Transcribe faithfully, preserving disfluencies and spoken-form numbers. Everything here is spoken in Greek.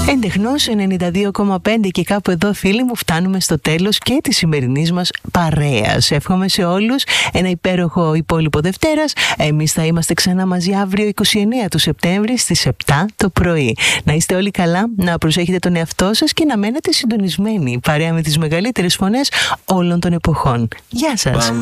Εντεχνώς ενενήντα δύο κόμμα πέντε και κάπου εδώ, φίλοι μου, φτάνουμε στο τέλος και της σημερινής μας παρέας. Εύχομαι σε όλους ένα υπέροχο υπόλοιπο Δευτέρας. Εμείς θα είμαστε ξανά μαζί αύριο είκοσι εννέα του Σεπτέμβρη στις επτά το πρωί. Να είστε όλοι καλά, να προσέχετε τον εαυτό σας και να μένετε συντονισμένοι παρέα με τις μεγαλύτερες φωνές όλων των εποχών. Γεια σας!